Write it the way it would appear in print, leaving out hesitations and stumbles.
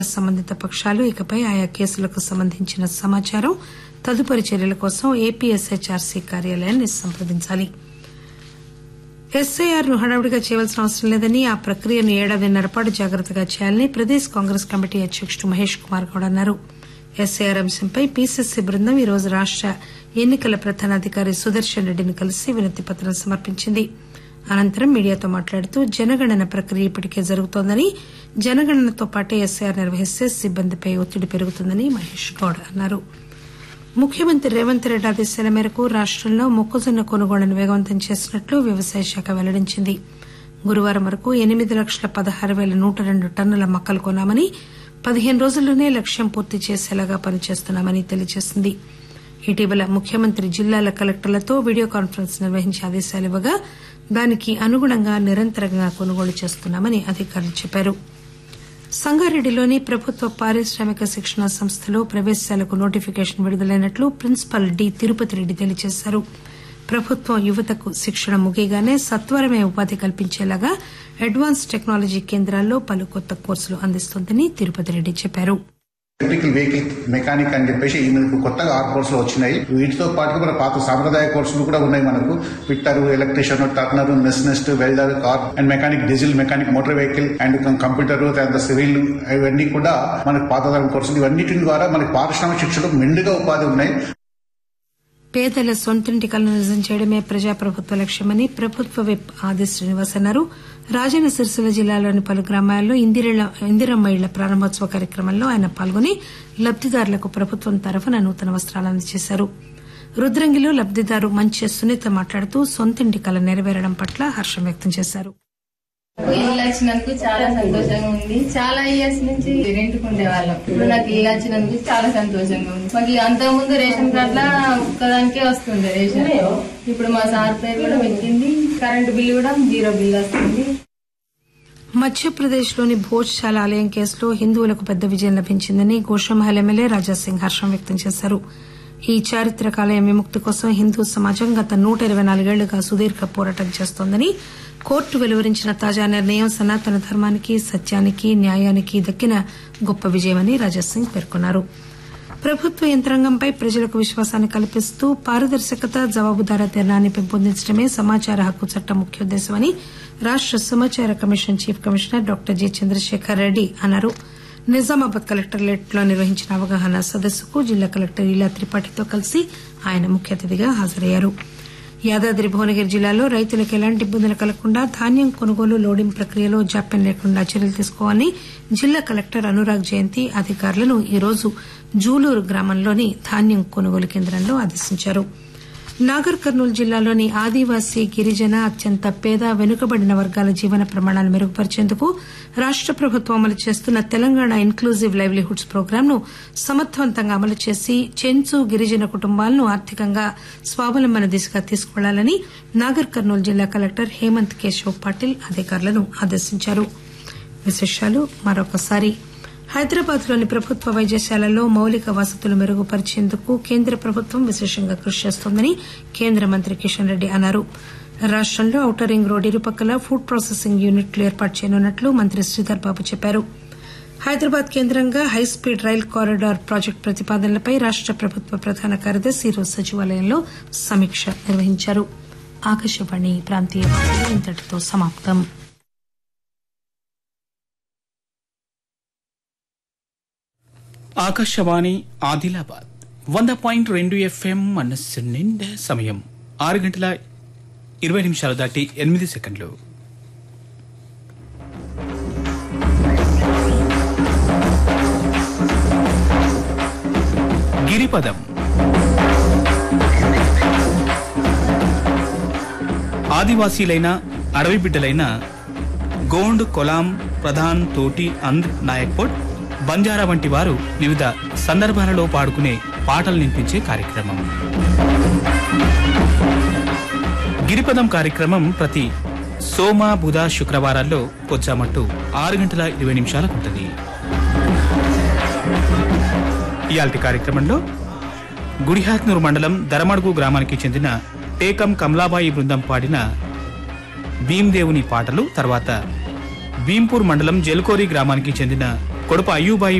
సంబంధిత పక్షాలు ఇకపై ఆయా కేసులకు సంబంధించిన సమాచారం తదుపరి చర్యల కోసం ఏపీఎస్హెచ్ఆర్సీ కార్యాలయాన్ని సంప్రదించాలి. ఎస్ఐఆర్ను హడావుడిగా చేయవలసిన అవసరం లేదని ఆ ప్రక్రియను ఏడాదిన్నర పాటు జాగ్రత్తగా చేయాలని ప్రదేశ్ కాంగ్రెస్ కమిటీ అధ్యకుడు మహేష్ కుమార్ గౌడ్ అన్నారు. ఎస్ఐఆర్ అంశంపై పీసీసీ బృందం ఈరోజు రాష్ట ఎన్నికల ప్రధానాధికారి సుదర్శన్ రెడ్డిని కలిసి వినతి పత్రం సమర్పించింది. అనంతరం మీడియాతో మాట్లాడుతూ జనగణన ప్రక్రియ ఇప్పటికే జరుగుతోందని, జనగణనతో పాటే ఎస్ఐఆర్ నిర్వహిస్తే సిబ్బందిపై ఒత్తిడి పెరుగుతుందని మహేష్ గౌడ్ అన్నారు. ముఖ్యమంత్రి రేవంత్ రెడ్డి ఆదేశాల మేరకు రాష్టంలో మొక్కజొన్న కొనుగోళ్లను వేగవంతం చేసినట్లు వ్యవసాయ శాఖ వెల్లడించింది. గురువారం వరకు 8,16,102 టన్నుల మక్కలు కొన్నామని, 15 రోజుల్లోనే లక్ష్యం పూర్తి చేసేలాగా పనిచేస్తున్నామని తెలియజేసింది. ఇటీవల ముఖ్యమంత్రి జిల్లాల కలెక్టర్లతో వీడియో కాన్ఫరెన్స్ నిర్వహించి ఆదేశాలివ్వగా దానికి అనుగుణంగా నిరంతరంగా కొనుగోలు చేస్తున్నామని అధికారులు చెప్పారు. సంగారెడ్డిలోని ప్రభుత్వ పారిశ్రామిక శిక్షణా సంస్థలో ప్రవేశాలకు notification విడుదలైనట్లు principal D Tirupati Reddy తెలియజేశారు. ప్రభుత్వం యువతకు శిక్షణ ముగియగానే సత్వరమే ఉపాధి కల్పించేలాగా అడ్వాన్స్ టెక్నాలజీ కేంద్రాల్లో పలు కొత్త కోర్సులు అందిస్తోందని తిరుపతి రెడ్డి చెప్పారు. ఎలక్ట్రికల్ వెహికల్ మెకానిక్ అని చెప్పేసి ఈ మనకు కొత్తగా 6 కోర్సులు వచ్చినాయి. వీటితో పాటుగా మన పాత సాంప్రదాయ కోర్సులు కూడా ఉన్నాయి. మనకు fitter, electrician, Turner, machinist, welder, car and mechanic, diesel mechanic, motor vehicle and computer and civil, ఇవన్నీ కూడా మనకు పాతతరం కోర్సులు. ఇవన్నిటి ద్వారా మనకి పారిశ్రామిక శిక్షణ మెండుగా ఉపాధి ఉన్నాయి. పేదల సొంతింటి కలను నిజం చేయడమే ప్రజాప్రభుత్వ లక్ష్యమని ప్రభుత్వ విప్ ఆది శ్రీనివాస్ అన్నారు. రాజన్న సిరిసిల్ల జిల్లాలోని పలు గ్రామాల్లో ఇందిరమ్మ ఇళ్ల ప్రారంభోత్సవ కార్యక్రమంలో ఆయన పాల్గొని లబ్దిదారులకు ప్రభుత్వం తరఫున నూతన వస్త్రాలు అందజేశారు. రుద్రంగిలో లబ్దిదారు మంచి సునీత మాట్లాడుతూ సొంతింటి కల నెరవేరడం పట్ల హర్షం వ్యక్తం చేశారు. ఇల్లు వచ్చినందుకు చాలా సంతోషంగా ఉంది. చాలా ఇయర్స్ నుంచి రెంట్కుండే వాళ్ళం. ఇప్పుడు నాకు ఇల్లు వచ్చినందుకు చాలా సంతోషంగా ఉంది. మాకు అంతకు ముందు రేషన్ కార్డులా ఒక్కదానికే వస్తుంది రేషన్. ఇప్పుడు మా సార్ పేరు కూడా పెట్టింది. కరెంటు బిల్లు కూడా 0 బిల్లు వస్తుంది. మధ్యప్రదేశ్లోని భోజ్శాల ఆలయం కేసులో హిందువులకు పెద్ద విజయం లభించిందని గోషామహల్ ఎమ్మెల్యే రాజాసింగ్ హర్షం వ్యక్తం చేశారు. ఈ చారిత్రక ఆలయం విముక్తి కోసం హిందూ సమాజం గత 124 ఏళ్లుగా సుదీర్ఘ పోరాటం చేస్తోందని, కోర్టు వెలువరించిన తాజా నిర్ణయం సనాతన ధర్మానికి, సత్యానికి, న్యాయానికి దక్కిన గొప్ప విజయమని రాజాసింగ్ పేర్కొన్నారు. ప్రభుత్వ యంత్రాంగంపై ప్రజలకు విశ్వాసాన్ని కల్పిస్తూ పారదర్శకత, జవాబుదారీతనాన్ని పెంపొందించడమే సమాచార హక్కు చట్టం ముఖ్య ఉద్దేశమని రాష్ట సమాచార commission chief commissioner doctor J Chandrasekhar Reddy అన్నారు. నిజామాబాద్ కలెక్టరేట్లో నిర్వహించిన అవగాహన సదస్సుకు జిల్లా కలెక్టర్ ఇలా త్రిపాఠితో కలిసి ఆయన ముఖ్య అతిథిగా హాజరయ్యారు. యాదాద్రి భువనగిరి జిల్లాలో రైతులకు ఎలాంటి ఇబ్బందులు కలగకుండా ధాన్యం కొనుగోలు, లోడింగ్ ప్రక్రియలో జాప్యం లేకుండా చర్యలు తీసుకోవాలని జిల్లా కలెక్టర్ అనురాగ్ జయంతి అధికారులను ఈరోజు జూలూరు గ్రామంలోని ధాన్యం కొనుగోలు కేంద్రంలో ఆదేశించారు. నాగర్ కర్నూలు జిల్లాలోని ఆదివాసీ, గిరిజన, అత్యంత పేద, వెనుకబడిన వర్గాల జీవన ప్రమాణాలు మెరుగుపరిచేందుకు రాష్ట ప్రభుత్వం అమలు చేస్తున్న తెలంగాణ ఇన్క్లూజివ్ లైవ్లీహుడ్స్ ప్రోగ్రాంను సమర్థవంతంగా అమలు చేసి చెంచు గిరిజన కుటుంబాలను ఆర్థికంగా స్వావలంబన దిశగా తీసుకువెళ్లాలని నాగర్ కర్నూలు జిల్లా కలెక్టర్ హేమంత్ కేశవ్ పాటిల్ అధికారులను ఆదేశించారు. విశేషాలు మరొకసారి. హైదరాబాద్లోని ప్రభుత్వ వైద్యశాలల్లో మౌలిక వసతులు మెరుగుపరిచేందుకు కేంద్ర ప్రభుత్వం విశేషంగా కృషి చేస్తోందని కేంద్ర మంత్రి కిషన్ రెడ్డి అన్నారు. రాష్టంలో outer ring road ఇరుపక్కల food processing యూనిట్లు ఏర్పాటు చేయనున్నట్లు మంత్రి శ్రీధర్ బాబు చెప్పారు. హైదరాబాద్ కేంద్రంగా హైస్పీడ్ రైల్ కారిడార్ ప్రాజెక్టు ప్రతిపాదనలపై రాష్ట ప్రభుత్వ ప్రధాన కార్యదర్శి ఈరోజు సచివాలయంలో సమీక్ష నిర్వహించారు. ఆకాశవాణి ప్రాంతీయ వార్తలు ఇంతటితో సమాప్తం. ఆకాశవాణి ఆదిలాబాద్ 100.2 FM మనస్సు నిండా సమయం 6:20 దాటి 8 సెకండ్లు. గిరిపదం. ఆదివాసీలైన అడవి బిడ్డలైన గోండ్, కొలాం, ప్రధాన్, తోటి, అంద్, నాయక్పోట్, బంజారా వంటి వారు వివిధ సందర్భాలలో పాడుకునే పాటలు వినిపించే కార్యక్రమం. గిరిపదం కార్యక్రమం ప్రతి సోమ, బుధ, శుక్రవారాల్లో పొచ్చామట్టు 6:20 ఉంటుంది. ఇయాల్టి కార్యక్రమంలో గుడిహాత్నూరు మండలం దరమడుగు గ్రామానికి చెందిన టేకం కమలాబాయి బృందం పాడిన భీందేవుని పాటలు, తర్వాత భీంపూర్ మండలం జల్కోరి గ్రామానికి చెందిన కొడుపు అయ్యూబాయి